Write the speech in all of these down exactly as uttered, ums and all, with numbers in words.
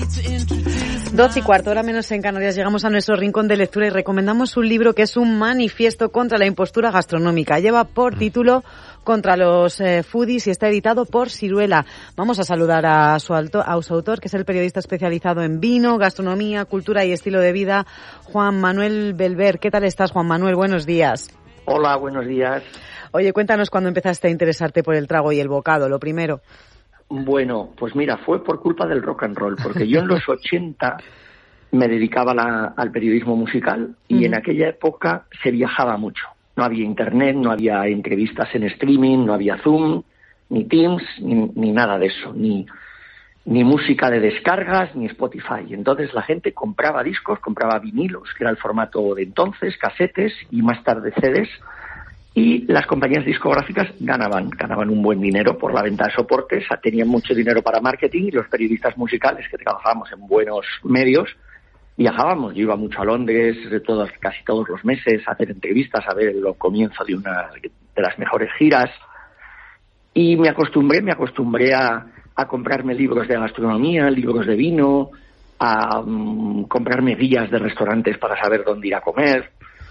Doce y cuarto, hora menos en Canarias, llegamos a nuestro rincón de lectura y recomendamos un libro que es un manifiesto contra la impostura gastronómica. Lleva por título Contra los eh, foodies y está editado por Siruela. Vamos a saludar a su, alto, a su autor, que es el periodista especializado en vino, gastronomía, cultura y estilo de vida, Juan Manuel Belver. ¿Qué tal estás, Juan Manuel? Buenos días. Hola, buenos días. Oye, cuéntanos cuándo empezaste a interesarte por el trago y el bocado, lo primero. Bueno, pues mira, fue por culpa del rock and roll, porque yo en los ochenta me dedicaba la, al periodismo musical y uh-huh. en aquella época se viajaba mucho. No había internet, no había entrevistas en streaming, no había Zoom, ni Teams, ni, ni nada de eso, ni, ni música de descargas, ni Spotify. Entonces la gente compraba discos, compraba vinilos, que era el formato de entonces, casetes y más tarde C Ds, y las compañías discográficas ganaban, ganaban un buen dinero por la venta de soportes, tenían mucho dinero para marketing y los periodistas musicales que trabajábamos en buenos medios viajábamos. Yo iba mucho a Londres, de todos, casi todos los meses, a hacer entrevistas, a ver el comienzo de una de las mejores giras. Y me acostumbré, me acostumbré a, a comprarme libros de gastronomía, libros de vino, a um, comprarme guías de restaurantes para saber dónde ir a comer.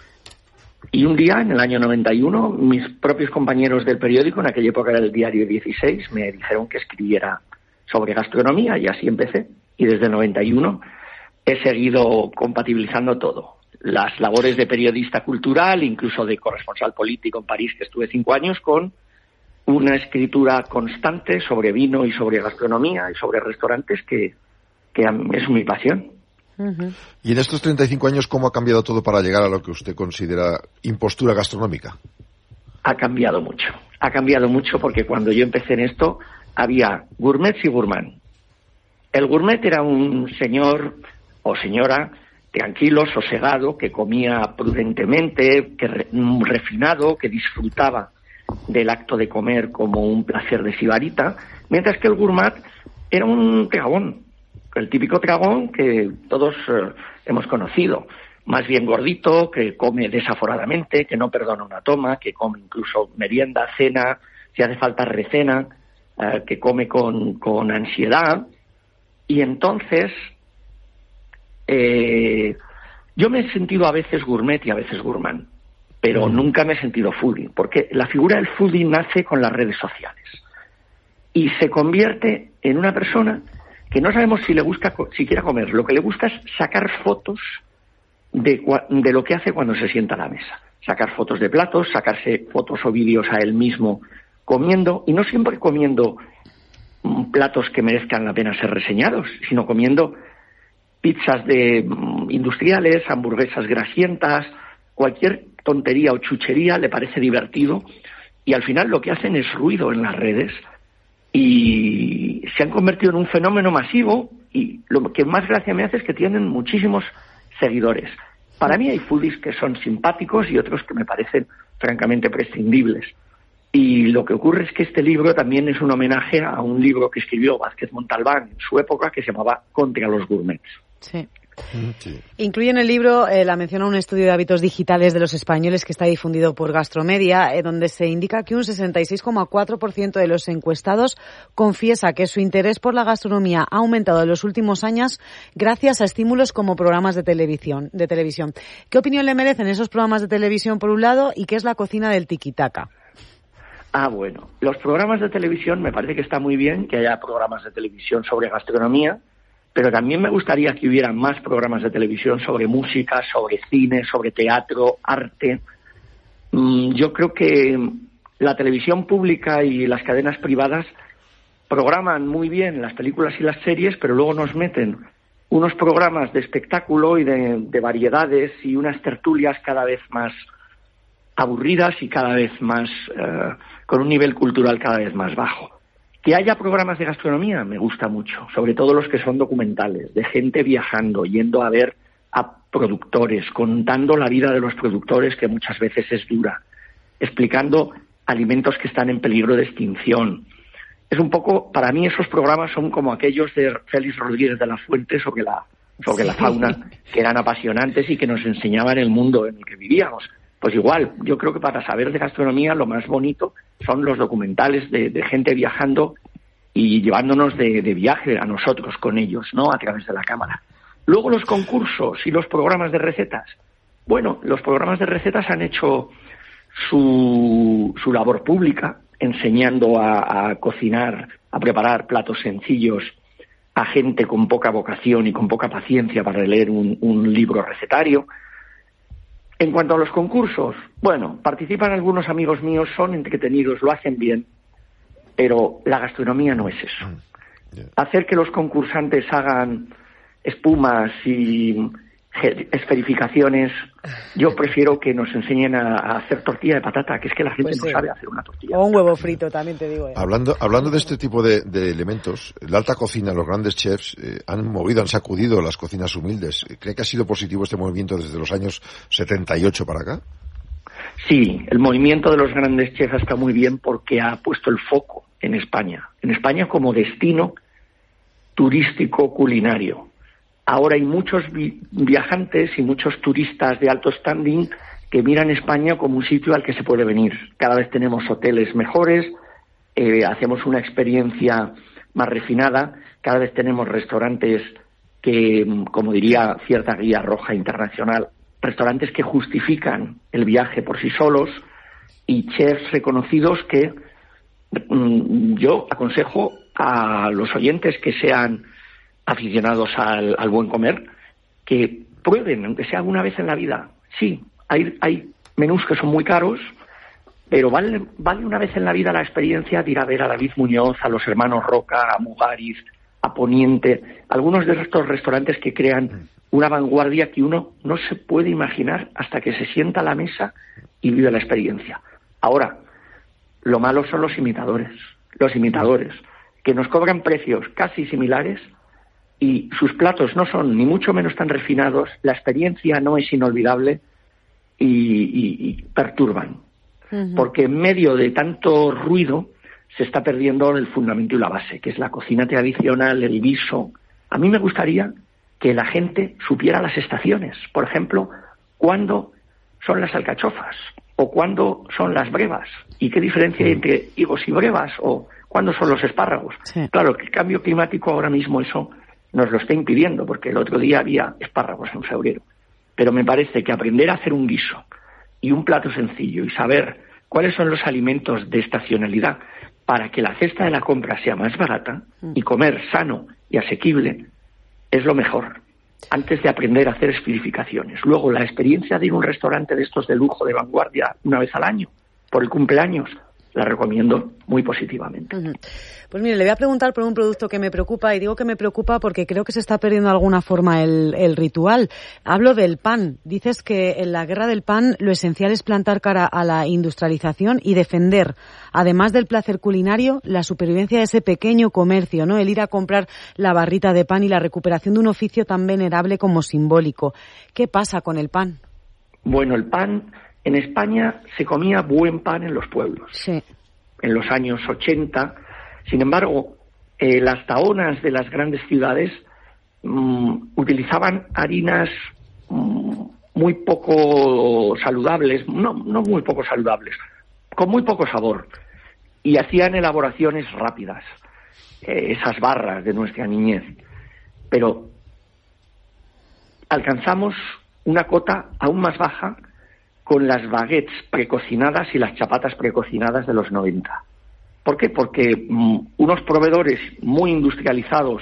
Y un día, en el año noventa y uno, mis propios compañeros del periódico, en aquella época era el Diario dieciséis, me dijeron que escribiera sobre gastronomía y así empecé. Y desde el noventa y uno he seguido compatibilizando todo. Las labores de periodista cultural, incluso de corresponsal político en París, que estuve cinco años, con una escritura constante sobre vino y sobre gastronomía y sobre restaurantes, que, que es mi pasión. Uh-huh. Y en estos treinta y cinco años, ¿cómo ha cambiado todo para llegar a lo que usted considera impostura gastronómica? Ha cambiado mucho. Ha cambiado mucho porque cuando yo empecé en esto había gourmets y gourmand. El gourmet era un señor o señora tranquilo, sosegado, que comía prudentemente, que re, refinado, que disfrutaba del acto de comer como un placer de sibarita, mientras que el gourmet era un tragón, el típico tragón que todos eh, hemos conocido, más bien gordito, que come desaforadamente, que no perdona una toma, que come incluso merienda, cena, si hace falta recena, eh, que come con, con ansiedad. Y entonces Eh, yo me he sentido a veces gourmet y a veces gourmand, pero mm. nunca me he sentido foodie, porque la figura del foodie nace con las redes sociales y se convierte en una persona que no sabemos si le gusta siquiera comer, lo que le gusta es sacar fotos de, de lo que hace cuando se sienta a la mesa, sacar fotos de platos, sacarse fotos o vídeos a él mismo comiendo, y no siempre comiendo mm, platos que merezcan la pena ser reseñados, sino comiendo pizzas de mm, industriales, hamburguesas grasientas, cualquier tontería o chuchería le parece divertido, y al final lo que hacen es ruido en las redes y se han convertido en un fenómeno masivo, y lo que más gracia me hace es que tienen muchísimos seguidores. Para mí hay foodies que son simpáticos y otros que me parecen francamente prescindibles. Y lo que ocurre es que este libro también es un homenaje a un libro que escribió Vázquez Montalbán en su época, que se llamaba Contra los gourmets. Sí. Sí. Incluye en el libro eh, la mención a un estudio de hábitos digitales de los españoles que está difundido por Gastromedia, eh, donde se indica que un sesenta y seis coma cuatro por ciento de los encuestados confiesa que su interés por la gastronomía ha aumentado en los últimos años gracias a estímulos como programas de televisión. De televisión. ¿Qué opinión le merecen esos programas de televisión por un lado y qué es la cocina del tiki-taka? Ah, bueno, los programas de televisión, me parece que está muy bien que haya programas de televisión sobre gastronomía, pero también me gustaría que hubiera más programas de televisión sobre música, sobre cine, sobre teatro, arte. Yo creo que la televisión pública y las cadenas privadas programan muy bien las películas y las series, pero luego nos meten unos programas de espectáculo y de, de variedades y unas tertulias cada vez más aburridas y cada vez más eh, con un nivel cultural cada vez más bajo. Que haya programas de gastronomía me gusta mucho, sobre todo los que son documentales, de gente viajando, yendo a ver a productores, contando la vida de los productores, que muchas veces es dura, explicando alimentos que están en peligro de extinción. Es un poco, para mí esos programas son como aquellos de Félix Rodríguez de la Fuente sobre la, sobre la fauna, que eran apasionantes y que nos enseñaban el mundo en el que vivíamos. Pues igual, yo creo que para saber de gastronomía lo más bonito son los documentales de, de gente viajando y llevándonos de, de viaje a nosotros con ellos, ¿no? A través de la cámara. Luego los concursos y los programas de recetas. Bueno, los programas de recetas han hecho su, su labor pública, enseñando a, a cocinar, a preparar platos sencillos a gente con poca vocación y con poca paciencia para leer un, un libro recetario. En cuanto a los concursos, bueno, participan algunos amigos míos, son entretenidos, lo hacen bien, pero la gastronomía no es eso. Hacer que los concursantes hagan espumas y esferificaciones, yo prefiero que nos enseñen a, a hacer tortilla de patata, que es que la gente pues sí. no sabe hacer una tortilla. O un huevo frito, también te digo. ¿eh? Hablando, hablando de este tipo de, de elementos, la alta cocina, los grandes chefs eh, han movido, han sacudido las cocinas humildes. ¿Cree que ha sido positivo este movimiento desde los años setenta y ocho para acá? Sí, el movimiento de los grandes chefs está muy bien porque ha puesto el foco en España. En España como destino turístico culinario. Ahora hay muchos vi- viajantes y muchos turistas de alto standing que miran España como un sitio al que se puede venir. Cada vez tenemos hoteles mejores, eh, hacemos una experiencia más refinada, cada vez tenemos restaurantes que, como diría cierta guía roja internacional, restaurantes que justifican el viaje por sí solos y chefs reconocidos que mm, yo aconsejo a los oyentes que sean aficionados al, al buen comer, que prueben, aunque sea una vez en la vida. Sí, hay, hay menús que son muy caros, pero vale, vale una vez en la vida la experiencia de ir a ver a David Muñoz, a los hermanos Roca, a Mugariz, a Poniente, algunos de estos restaurantes que crean una vanguardia que uno no se puede imaginar hasta que se sienta a la mesa y vive la experiencia. Ahora, lo malo son los imitadores, los imitadores, que nos cobran precios casi similares y sus platos no son ni mucho menos tan refinados, la experiencia no es inolvidable y, y, y perturban. Uh-huh. Porque en medio de tanto ruido se está perdiendo el fundamento y la base, que es la cocina tradicional, el guiso. A mí me gustaría que la gente supiera las estaciones. Por ejemplo, cuándo son las alcachofas o cuándo son las brevas y qué diferencia hay entre higos y brevas o cuándo son los espárragos. Sí. Claro, que el cambio climático ahora mismo eso nos lo está impidiendo, porque el otro día había espárragos en febrero. Pero me parece que aprender a hacer un guiso y un plato sencillo y saber cuáles son los alimentos de estacionalidad para que la cesta de la compra sea más barata y comer sano y asequible es lo mejor, antes de aprender a hacer especificaciones. Luego, la experiencia de ir a un restaurante de estos de lujo, de vanguardia, una vez al año, por el cumpleaños, la recomiendo muy positivamente. Uh-huh. Pues mire, le voy a preguntar por un producto que me preocupa, y digo que me preocupa porque creo que se está perdiendo de alguna forma el, el ritual. Hablo del pan. Dices que en la guerra del pan lo esencial es plantar cara a la industrialización y defender, además del placer culinario, la supervivencia de ese pequeño comercio, ¿no? El ir a comprar la barrita de pan y la recuperación de un oficio tan venerable como simbólico. ¿Qué pasa con el pan? Bueno, el pan... En España se comía buen pan en los pueblos, sí. En los años ochenta. Sin embargo, eh, las taonas de las grandes ciudades mmm, utilizaban harinas mmm, muy poco saludables, no, no muy poco saludables, con muy poco sabor, y hacían elaboraciones rápidas, eh, esas barras de nuestra niñez. Pero alcanzamos una cota aún más baja con las baguettes precocinadas y las chapatas precocinadas de los noventa. ¿Por qué? Porque mm, unos proveedores muy industrializados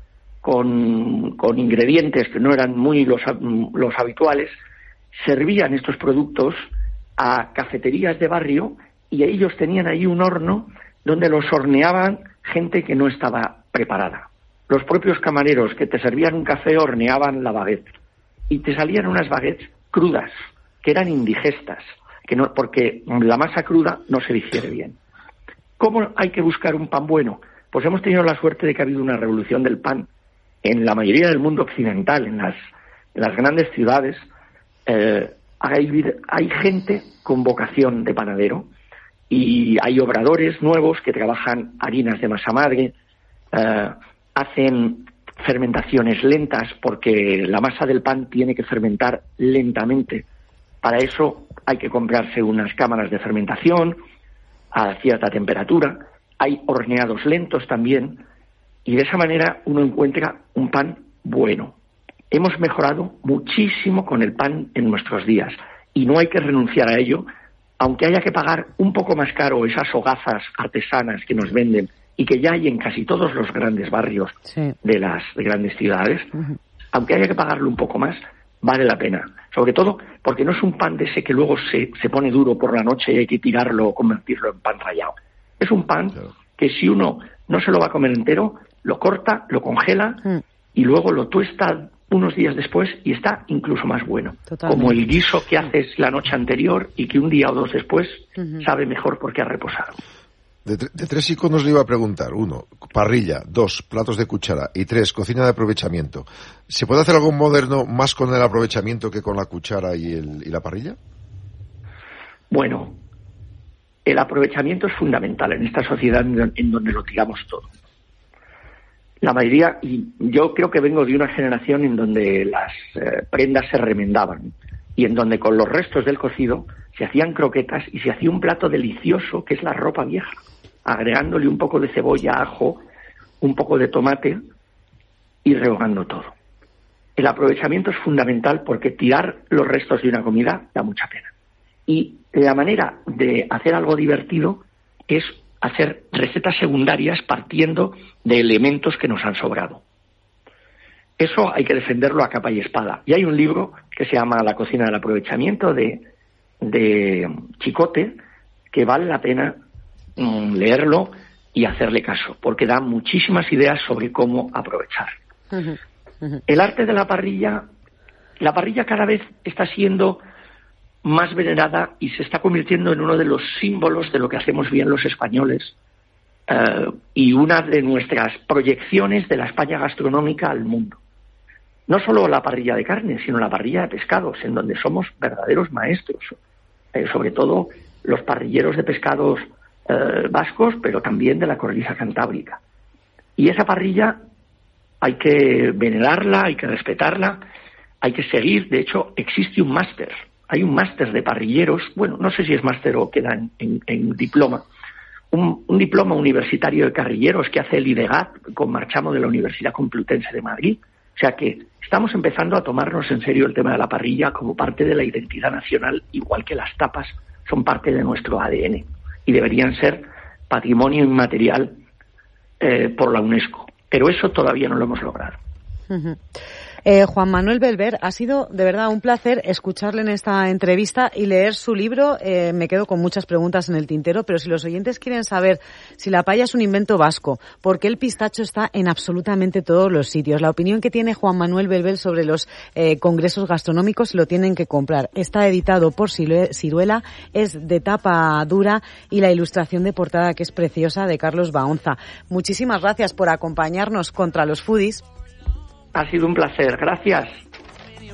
con, con ingredientes que no eran muy los, los habituales, servían estos productos a cafeterías de barrio y ellos tenían ahí un horno donde los horneaban gente que no estaba preparada. Los propios camareros que te servían un café horneaban la baguette y te salían unas baguettes crudas, que eran indigestas, que no, porque la masa cruda no se digiere bien. ¿Cómo hay que buscar un pan bueno? Pues hemos tenido la suerte de que ha habido una revolución del pan en la mayoría del mundo occidental, en las, en las grandes ciudades. Eh, hay, hay gente con vocación de panadero y hay obradores nuevos que trabajan harinas de masa madre, eh, hacen fermentaciones lentas porque la masa del pan tiene que fermentar lentamente. Para eso hay que comprarse unas cámaras de fermentación a cierta temperatura. hay horneados lentos también, y de esa manera uno encuentra un pan bueno. Hemos mejorado muchísimo con el pan en nuestros días, y no hay que renunciar a ello, aunque haya que pagar un poco más caro esas hogazas artesanas que nos venden y que ya hay en casi todos los grandes barrios sí. de las grandes ciudades, uh-huh. aunque haya que pagarlo un poco más, vale la pena. Sobre todo porque no es un pan de ese que luego se, se pone duro por la noche y hay que tirarlo o convertirlo en pan rallado. Es un pan claro. que si uno no se lo va a comer entero, lo corta, lo congela uh-huh. y luego lo tuesta unos días después y está incluso más bueno. Totalmente. Como el guiso que haces la noche anterior y que un día o dos después uh-huh. sabe mejor porque ha reposado. De, tre- de tres iconos le iba a preguntar. Uno, parrilla. Dos, platos de cuchara. Y tres, cocina de aprovechamiento. ¿Se puede hacer algo moderno más con el aprovechamiento que con la cuchara y, el, y la parrilla? Bueno, el aprovechamiento es fundamental en esta sociedad en, en donde lo tiramos todo. La mayoría, y yo creo que vengo de una generación en donde las eh, prendas se remendaban y en donde con los restos del cocido se hacían croquetas y se hacía un plato delicioso que es la ropa vieja, agregándole un poco de cebolla, ajo, un poco de tomate y rehogando todo. El aprovechamiento es fundamental porque tirar los restos de una comida da mucha pena. Y la manera de hacer algo divertido es hacer recetas secundarias partiendo de elementos que nos han sobrado. Eso hay que defenderlo a capa y espada. Y hay un libro que se llama La cocina del aprovechamiento de, de Chicote, que vale la pena mm, leerlo y hacerle caso, porque da muchísimas ideas sobre cómo aprovechar. Uh-huh. Uh-huh. El arte de la parrilla, la parrilla cada vez está siendo más venerada y se está convirtiendo en uno de los símbolos de lo que hacemos bien los españoles uh, y una de nuestras proyecciones de la España gastronómica al mundo. No solo la parrilla de carne, sino la parrilla de pescados, en donde somos verdaderos maestros, eh, sobre todo los parrilleros de pescados eh, vascos, pero también de la cornisa cantábrica. Y esa parrilla hay que venerarla, hay que respetarla, hay que seguir. De hecho, existe un máster. Hay un máster de parrilleros, bueno, no sé si es máster o queda en, en, en diploma, un, un diploma universitario de parrilleros que hace el IDEGAT con Marchamo de la Universidad Complutense de Madrid. O sea que estamos empezando a tomarnos en serio el tema de la parrilla como parte de la identidad nacional, igual que las tapas son parte de nuestro A D N y deberían ser patrimonio inmaterial eh, por la UNESCO. Pero eso todavía no lo hemos logrado. Uh-huh. Eh, Juan Manuel Belver, ha sido de verdad un placer escucharle en esta entrevista y leer su libro. Eh, me quedo con muchas preguntas en el tintero, pero si los oyentes quieren saber si la paella es un invento vasco, por qué el pistacho está en absolutamente todos los sitios, la opinión que tiene Juan Manuel Belver sobre los eh, congresos gastronómicos, lo tienen que comprar. Está editado por Siruela, es de tapa dura y la ilustración de portada, que es preciosa, de Carlos Baonza. Muchísimas gracias por acompañarnos contra los foodies. Ha sido un placer. Gracias.